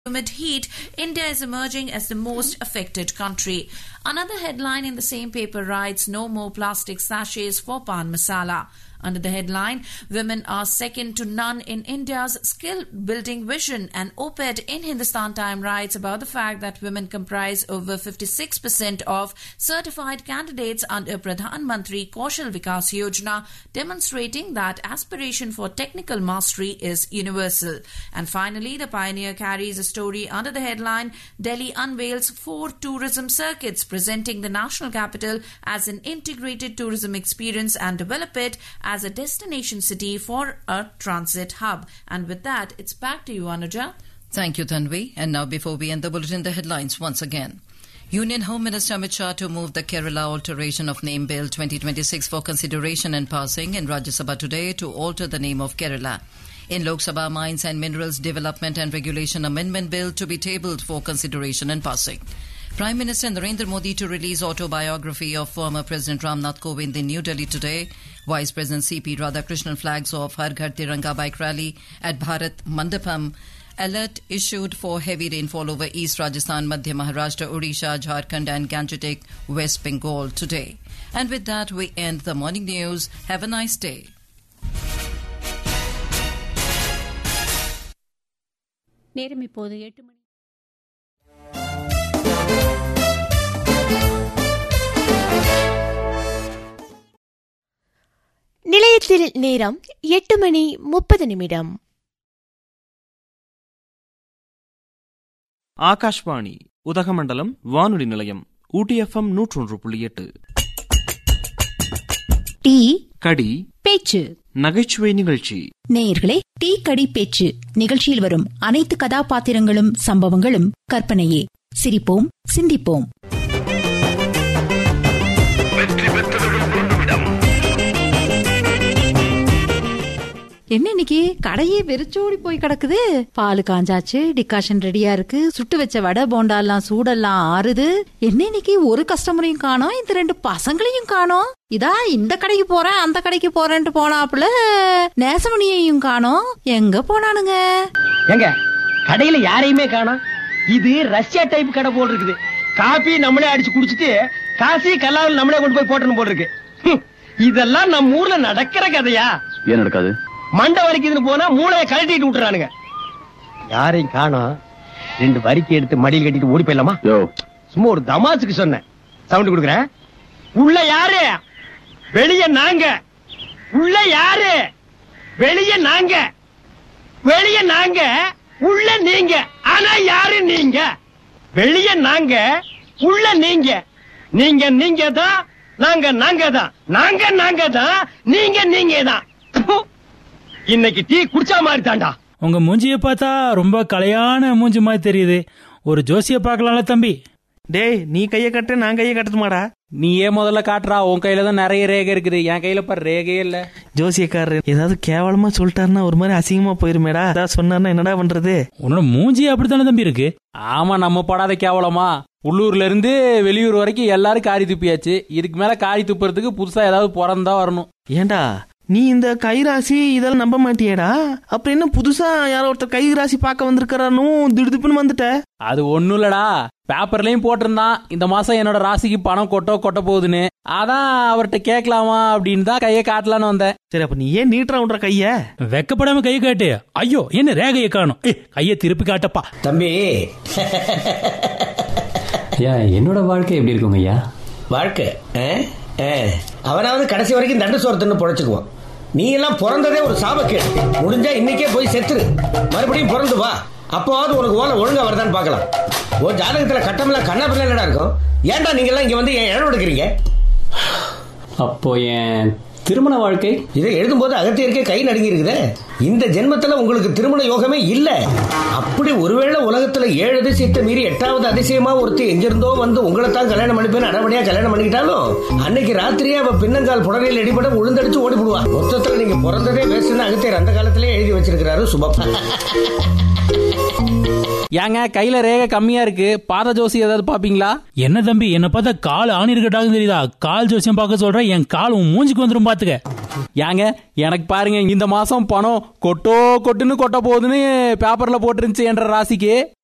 Humid heat, India is emerging as the most affected country. Another headline in the same paper writes, no more plastic sachets for pan masala. Under the headline, women are second to none in India's skill-building vision. An op-ed in Hindustan Time writes about the fact that women comprise over 56% of certified candidates under Pradhan Mantri Kaushal Vikas Yojana, demonstrating that aspiration for technical mastery is universal. And finally, the Pioneer carries a story under the headline, Delhi unveils 4 tourism circuits, presenting the national capital as an integrated tourism experience and develop it as a destination city for a transit hub. And with that, it's back to you, Anuja. Thank you, Tanvi. And now, before we end the bulletin, the headlines once again. Union Home Minister Amit Shah to move the Kerala Alteration of Name Bill 2026 for consideration and passing in Rajya Sabha today to alter the name of Kerala. In Lok Sabha, Mines and Minerals Development and Regulation Amendment Bill to be tabled for consideration and passing. Prime Minister Narendra Modi to release autobiography of former President Ramnath Kovind in New Delhi today. Vice President C.P. Radhakrishnan flags off Har Ghar Tiranga bike rally at Bharat Mandapam. Alert issued for heavy rainfall over East Rajasthan, Madhya Maharashtra, Odisha, Jharkhand and Gangetic West Bengal today. And with that, we end the morning news. Have a nice day. நேரம் இப்போது 8 மணி. நிலையத்தில் நேரம் 8:30. ஆகாஷ்வாணி உதகமண்டலம் வானொலி நிலையம் ஊட்டி FM 101.8. Tea கடி பேச்சு நகைச்சுவை நிகழ்ச்சி. நேயர்களே, டீ கடி பேச்சு நிகழ்ச்சியில் வரும் அனைத்து கதாபாத்திரங்களும் சம்பவங்களும் கற்பனையே. சிரிப்போம், சிந்திப்போம். என்ன இன்னைக்கு கடையே வெறிச்சோடி போய் கிடக்குது. பால் காஞ்சாச்சு, டிகாஷன் ரெடியா இருக்கு, சுட்டு வச்ச வடை போண்டாலாம் சூடெல்லாம் ஆறுது. என்ன இன்னைக்கு ஒரு கஸ்டமரையும் காணோம், இந்த 2 பசங்களையும் காணோம். இதா இந்த கடைக்கு போறேன் அந்த கடைக்கு போறேன்ட்டு போனாப்புல நேசமணியையும் காணோம். எங்க போனானுங்க? எங்க கடையில யாரையுமே காணோம். இது ரஷ்யா டைப் கடை போல் இருக்குது. காபி நம்மளே அடிச்சு குடிச்சிட்டு காசி கல்லாவில் நம்மளே கொண்டு போய் போட்டணும் போல் இருக்கு. இதெல்லாம் நம்ம ஊர்ல நடக்கிற கதையா? ஏன் நடக்காது? மண்டை வலிக்குதுன்னு போனா மூளையை கழட்டிட்டு விட்டுறானுங்க. யாரையும் காணோம். 2 வரிக்கை எடுத்து மடியில் கட்டிட்டு ஓடி போயிடலாமா? சும்மா ஒரு தமாசுக்கு சொன்னேன். சவுண்ட் கொடுக்குறேன். உள்ள யாரு? வெளிய நாங்க. உள்ள யாரு? வெளிய நாங்க. வெளிய நாங்க, உள்ள நீங்க. ஆனா யாரு நீங்க? வெளிய நாங்க, உள்ள நீங்க. நீங்க நீங்க தான், நாங்க நாங்க தான். நாங்க நாங்க தான், நீங்க நீங்க தான். இன்னைக்கு டீ குடிச்சா மாதிரி தாண்டா. உங்க மூஞ்சிய பார்த்தா ரொம்ப கலையான மூஞ்சி மாதிரி தெரியுது. ஒரு ஜோசிய பாக்கலாம்ல தம்பி? டேய், நீ கைய கட்ட நான் கைய கட்டட்டுமாடா? நீ ஏன் முதல்ல காட்டுறா? உன் கையில தான் நிறைய ரேகை இருக்குது, என் கையில பாரு ரேகையே இல்ல. ஜோசியக்காரர் ஏதாவது கேவலமா சொல்லிட்டாருன்னா ஒரு மாதிரி அசிங்கமா போயிருமேடா. ஏதாவது சொன்னார்னா என்னடா பண்றது? உன்னோட மூஞ்சி அப்படித்தானே தம்பி இருக்கு? ஆமா, நம்ம படாத கேவலமா? உள்ளூர்ல இருந்து வெளியூர் வரைக்கும் எல்லாரும் காரி துப்பியாச்சு. இதுக்கு மேல காரி துப்புறதுக்கு புதுசா ஏதாவது பிறந்தா வரணும். ஏண்டா நீ இந்த கைராசி இதெல்லாம் நம்ப மாட்டியேடா? அப்புறம் என்ன புதுசா யாரோ ஒருத்தர் கைராசி பார்க்க வந்திருக்காரு திடுதுப்புன்னு வந்துட்ட? அது ஒண்ணும் இல்லடா, பேப்பர்லயும் போட்டிருந்தான் இந்த மாசம் என்னோட ராசிக்கு பணம் கொட்ட போகுதுன்னு. அதான் அவர்கிட்ட கேட்கலாமா அப்படின்னு தான் கையை காட்டலான்னு வந்தேன். சரி, அப்ப நீ ஏன் நீட்டா உன்ற கைய? வெக்கப்படாம கையை காட்டு. ஐயோ, என்ன ரேகையை காணும்? கையை திருப்பி காட்டப்பா. தம்பி, என்னோட வாழ்க்கை எப்படி இருக்குங்க ஐயா? வாழ்க்கை அவனாவது கடைசி வரைக்கும் தண்டு சோரத்துன்னு பொழைச்சுக்குவான். நீ எல்லாம் பிறந்ததே ஒரு சாபக்கேடு. முடிஞ்சா இன்னைக்கே போய் செத்துரு, மறுபடியும் பிறந்து வா. அப்போவாவது உனக்கு ஓலை ஒழுங்கா வருதான்னு பாக்கலாம். ஒரு ஜாதகத்துல கட்டமெல்லாம் கண்ணா பிள்ளை இருக்கும். ஏன்டா நீங்க எல்லாம் இங்க வந்து என் இடம் எடுக்கிறீங்க? அப்போ என் திருமண வாழ்க்கை? இதை எழுதும்போது அகத்தியருக்கே கை நடுங்கி இருக்குது. இந்த ஜென்மத்துல உங்களுக்கு திருமண யோகமே இல்ல. அப்படி ஒருவேளை உலகத்துல 7 அதிசயத்தை மீறி 8வது அதிசயமா ஒருத்தி எங்கிருந்தோ வந்து உங்களை தான் கல்யாணம் பண்ணிப்பேன் அடவடியா கல்யாணம் பண்ணிக்கிட்டாலும் அன்னைக்கு ராத்திரியே அவ பின்னங்கால் புடவையில் அடிபட உளுந்தடிச்சு ஓடி போடுவா. மொத்தத்துல நீங்க பிறந்ததே வேஸ்ட்னு அகத்தியர் அந்த காலத்திலே எழுதி வச்சிருக்கிறாரு. சுபப்பா. ஏங்க கையில ரேகை கம்மியா இருக்கு, பாத ஜோசி ஏதாவது பாப்பீங்களா? என்ன தம்பி, என்ன பார்த்தா கால் ஆணி இருக்கட்டாங்க தெரியுதா? கால் ஜோசியம் பார்க்க சொல்ற, என் கால் உன் மூஞ்சிக்கு வந்துரும் பாத்துக்க. ஏங்க எனக்கு பாருங்க, இந்த மாசம் பணம் கொட்டுன்னு கொட்ட போகுதுன்னு பேப்பர்ல போட்டுருந்துச்சு என்ற ராசிக்கு.